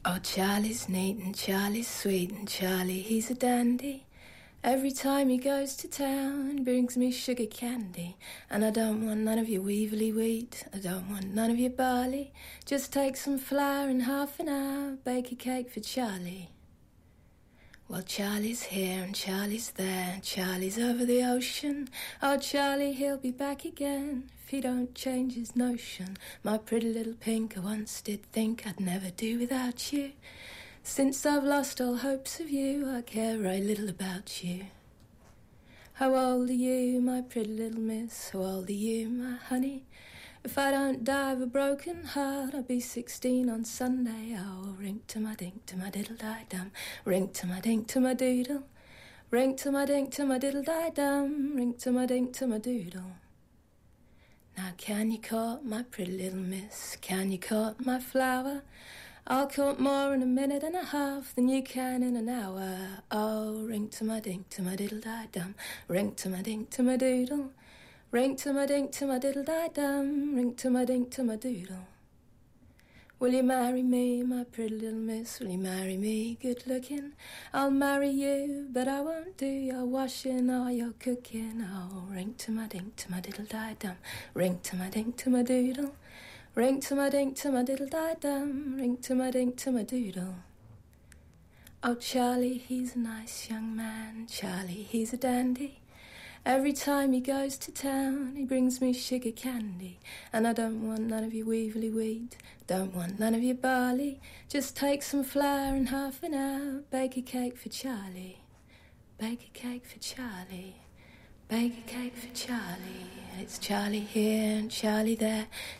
Oh, Charlie's neat and Charlie's sweet and Charlie, he's a dandy. Every time he goes to town, he brings me sugar candy. And I don't want none of your weevily wheat, I don't want none of your barley. Just take some flour in half an hour, bake a cake for Charlie. Well, Charlie's here and Charlie's there, and Charlie's over the ocean. Oh, Charlie, he'll be back again if he don't change his notion. My pretty little pink, I once did think I'd never do without you. Since I've lost all hopes of you, I care very little about you. How old are you, my pretty little miss? How old are you, my honey? If I don't die of a broken heart, I'll be 16 on Sunday. Oh, ring to my dink to my diddle die dum, ring to my dink to my doodle, ring to my dink to my diddle die dum, ring to my dink to my doodle. Now can you court my pretty little miss? Can you court my flower? I'll court more in a minute and a half than you can in an hour. Oh, ring to my dink to my diddle die dum, ring to my dink to my doodle, ring to my dink to my diddle die dum, ring to my dink to my doodle. Will you marry me, my pretty little miss? Will you marry me, good looking? I'll marry you, but I won't do your washing or your cooking. Oh, ring to my dink to my diddle die dum, ring to my dink to my doodle, ring to my dink to my diddle die dum, ring to my dink to my doodle. Oh, Charlie, he's a nice young man. Charlie, he's a dandy. Every time he goes to town, he brings me sugar candy. And I don't want none of your weevily wheat, don't want none of your barley. Just take some flour in half an hour, bake a cake for Charlie. Bake a cake for Charlie. Bake a cake for Charlie. It's Charlie here and Charlie there,